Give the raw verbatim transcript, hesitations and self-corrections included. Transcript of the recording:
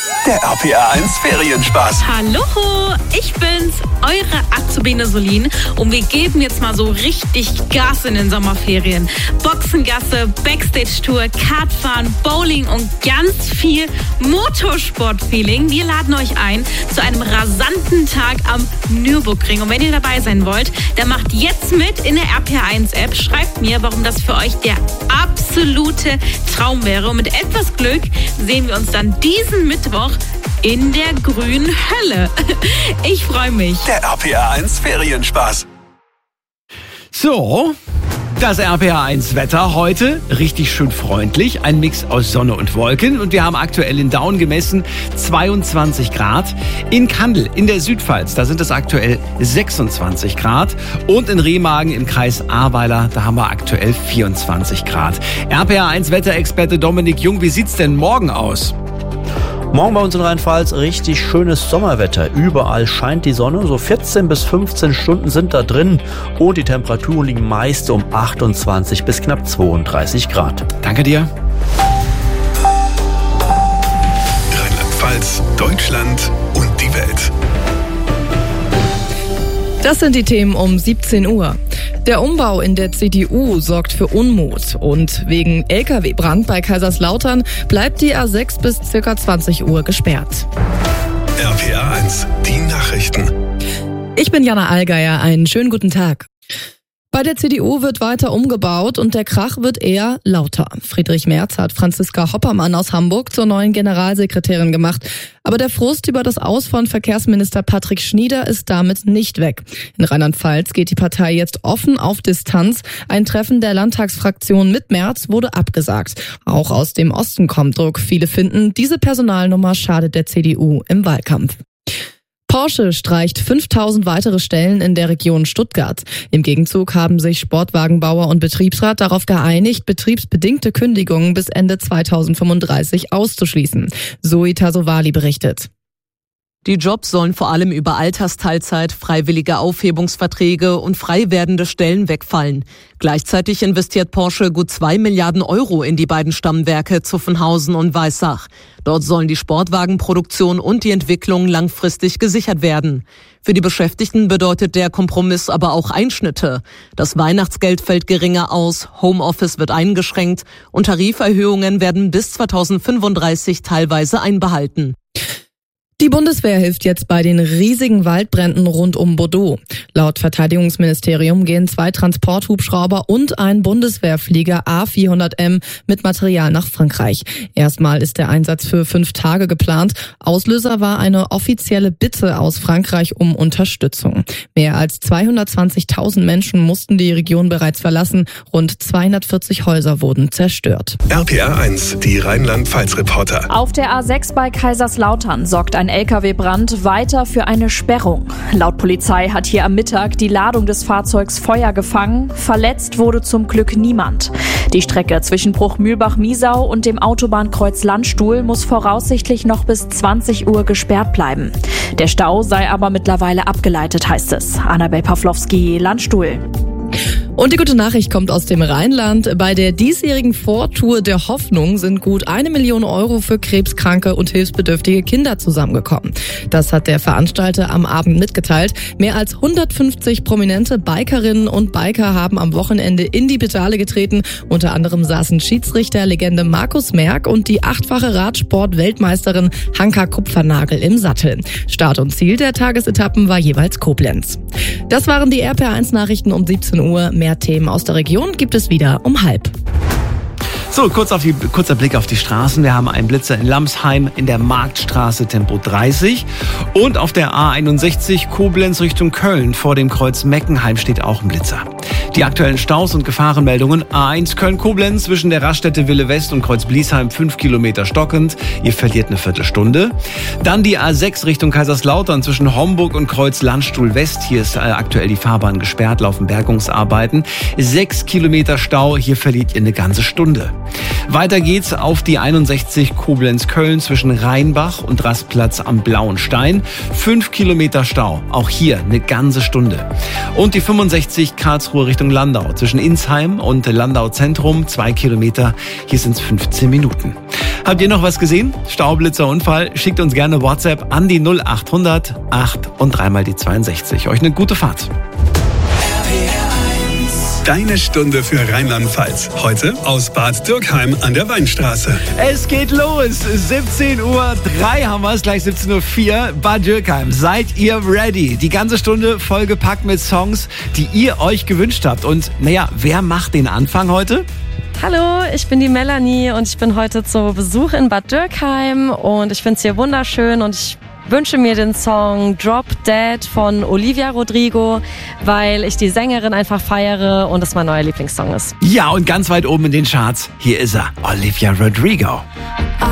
Der R P R eins Ferienspaß. Hallo, ich bin's, eure Azubine Solin und wir geben jetzt mal so richtig Gas in den Sommerferien. Boxengasse, Backstage-Tour, Kartfahren, Bowling und ganz viel Motorsport-Feeling. Wir laden euch ein zu einem rasanten Tag am Nürburgring. Und wenn ihr dabei sein wollt, dann macht jetzt mit in der R P R eins App. Schreibt mir, warum das für euch der absolute Traum wäre. Und mit etwas Glück sehen wir uns dann diesen Mittwoch in der grünen Hölle. Ich freue mich. Der R P R eins Ferienspaß. So, das R P R eins Wetter heute richtig schön freundlich. Ein Mix aus Sonne und Wolken. Und wir haben aktuell in Daun gemessen zweiundzwanzig Grad. In Kandel in der Südpfalz, da sind es aktuell sechsundzwanzig Grad. Und in Remagen im Kreis Ahrweiler, da haben wir aktuell vierundzwanzig Grad. R P R eins Wetterexperte Dominik Jung, wie sieht's denn morgen aus? Morgen bei uns in Rheinland-Pfalz richtig schönes Sommerwetter. Überall scheint die Sonne, so vierzehn bis fünfzehn Stunden sind da drin und die Temperaturen liegen meist um achtundzwanzig bis knapp zweiunddreißig Grad. Danke dir. Rheinland-Pfalz, Deutschland und die Welt. Das sind die Themen um siebzehn Uhr. Der Umbau in der C D U sorgt für Unmut und wegen L K W-Brand bei Kaiserslautern bleibt die A sechs bis ca. zwanzig Uhr gesperrt. R P R eins, die Nachrichten. Ich bin Jana Allgeier, einen schönen guten Tag. Bei der C D U wird weiter umgebaut und der Krach wird eher lauter. Friedrich Merz hat Franziska Hoppermann aus Hamburg zur neuen Generalsekretärin gemacht. Aber der Frust über das Aus von Verkehrsminister Patrick Schnieder ist damit nicht weg. In Rheinland-Pfalz geht die Partei jetzt offen auf Distanz. Ein Treffen der Landtagsfraktion mit Merz wurde abgesagt. Auch aus dem Osten kommt Druck. Viele finden, diese Personalnummer schadet der C D U im Wahlkampf. Porsche streicht fünftausend weitere Stellen in der Region Stuttgart. Im Gegenzug haben sich Sportwagenbauer und Betriebsrat darauf geeinigt, betriebsbedingte Kündigungen bis Ende zweitausendfünfunddreißig auszuschließen. Zoe Tasovali berichtet. Die Jobs sollen vor allem über Altersteilzeit, freiwillige Aufhebungsverträge und frei werdende Stellen wegfallen. Gleichzeitig investiert Porsche gut zwei Milliarden Euro in die beiden Stammwerke Zuffenhausen und Weissach. Dort sollen die Sportwagenproduktion und die Entwicklung langfristig gesichert werden. Für die Beschäftigten bedeutet der Kompromiss aber auch Einschnitte. Das Weihnachtsgeld fällt geringer aus, Homeoffice wird eingeschränkt und Tariferhöhungen werden bis zweitausendfünfunddreißig teilweise einbehalten. Die Bundeswehr hilft jetzt bei den riesigen Waldbränden rund um Bordeaux. Laut Verteidigungsministerium gehen zwei Transporthubschrauber und ein Bundeswehrflieger A vierhundert M mit Material nach Frankreich. Erstmal ist der Einsatz für fünf Tage geplant. Auslöser war eine offizielle Bitte aus Frankreich um Unterstützung. Mehr als zweihundertzwanzigtausend Menschen mussten die Region bereits verlassen. Rund zweihundertvierzig Häuser wurden zerstört. R P R eins, die Rheinland-Pfalz-Reporter. Auf der A sechs bei Kaiserslautern sorgt ein L K W-Brand weiter für eine Sperrung. Laut Polizei hat hier am Mittag die Ladung des Fahrzeugs Feuer gefangen. Verletzt wurde zum Glück niemand. Die Strecke zwischen Bruchmühlbach-Miesau und dem Autobahnkreuz Landstuhl muss voraussichtlich noch bis zwanzig Uhr gesperrt bleiben. Der Stau sei aber mittlerweile abgeleitet, heißt es. Annabel Pawlowski, Landstuhl. Und die gute Nachricht kommt aus dem Rheinland. Bei der diesjährigen Vortour der Hoffnung sind gut eine Million Euro für krebskranke und hilfsbedürftige Kinder zusammengekommen. Das hat der Veranstalter am Abend mitgeteilt. Mehr als hundertfünfzig prominente Bikerinnen und Biker haben am Wochenende in die Pedale getreten. Unter anderem saßen Schiedsrichterlegende Markus Merck und die achtfache Radsport-Weltmeisterin Hanka Kupfernagel im Sattel. Start und Ziel der Tagesetappen war jeweils Koblenz. Das waren die R P R eins Nachrichten um siebzehn Uhr. Mehr Themen aus der Region gibt es wieder um halb. So, kurz auf die, kurzer Blick auf die Straßen. Wir haben einen Blitzer in Lamsheim in der Marktstraße Tempo dreißig. Und auf der A einundsechzig Koblenz Richtung Köln vor dem Kreuz Meckenheim steht auch ein Blitzer. Die aktuellen Staus und Gefahrenmeldungen: A eins Köln-Koblenz zwischen der Raststätte Wille West und Kreuz Bliesheim fünf Kilometer stockend. Ihr verliert eine Viertelstunde. Dann die A sechs Richtung Kaiserslautern zwischen Homburg und Kreuz Landstuhl West. Hier ist aktuell die Fahrbahn gesperrt, laufen Bergungsarbeiten. Sechs Kilometer Stau, hier verliert ihr eine ganze Stunde. Weiter geht's auf die einundsechzig Koblenz-Köln zwischen Rheinbach und Rastplatz am Blauen Stein. Fünf Kilometer Stau, auch hier eine ganze Stunde. Und die fünfundsechzig Karlsruhe Richtung Landau zwischen Insheim und Landau Zentrum, zwei Kilometer, hier sind's fünfzehn Minuten. Habt ihr noch was gesehen? Staublitzerunfall? Schickt uns gerne WhatsApp an die null acht hundert acht und dreimal die zweiundsechzig. Euch eine gute Fahrt. Deine Stunde für Rheinland-Pfalz. Heute aus Bad Dürkheim an der Weinstraße. Es geht los. siebzehn Uhr drei haben wir es, gleich siebzehn Uhr vier. Bad Dürkheim. Seid ihr ready? Die ganze Stunde vollgepackt mit Songs, die ihr euch gewünscht habt. Und naja, wer macht den Anfang heute? Hallo, ich bin die Melanie und ich bin heute zu Besuch in Bad Dürkheim und ich finde es hier wunderschön und ich wünsche mir den Song Drop Dead von Olivia Rodrigo, weil ich die Sängerin einfach feiere und es mein neuer Lieblingssong ist. Ja, und ganz weit oben in den Charts, hier ist er, Olivia Rodrigo. I